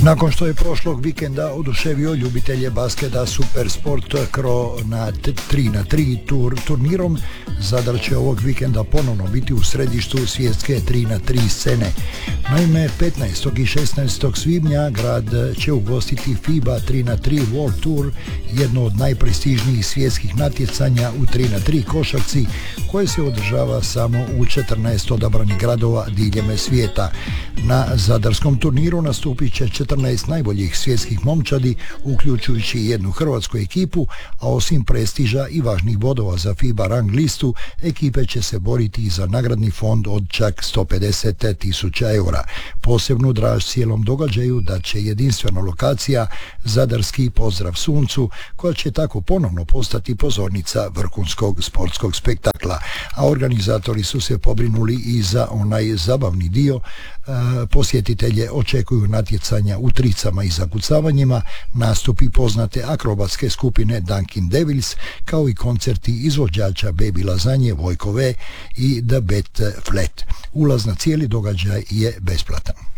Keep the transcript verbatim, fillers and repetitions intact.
Nakon što je prošlog vikenda oduševio ljubitelje basketa Supersport Cro na tri na tri tur, turnirom, Zadar će ovog vikenda ponovno biti u središtu svjetske tri na tri scene. Naime, petnaestog i šesnaestog svibnja grad će ugostiti FIBA tri na tri World Tour, jedno od najprestižnijih svjetskih natjecanja u tri na tri košarci, koje se održava samo u četrnaest odabranih gradova diljem svijeta. Na zadarskom turniru nastupit će četrnaest najboljih svjetskih momčadi, uključujući jednu hrvatsku ekipu, a osim prestiža i važnih bodova za FIBA rang listu, ekipe će se boriti i za nagradni fond od čak sto pedeset tisuća eura. Posebnu draž cijelom događaju da će jedinstvena lokacija zadarski Pozdrav suncu, koja će tako ponovno postati pozornica vrhunskog sportskog spektakla, a organizatori su se pobrinuli i za onaj zabavni dio. Posjetitelje očekuju natjecanja u tricama i zakucavanjima, nastupi poznate akrobatske skupine Dunkin Devils, kao i koncerti izvođača Baby Lazanje, Vojko V i The Bet Flat. Ulaz na cijeli događaj je besplatan.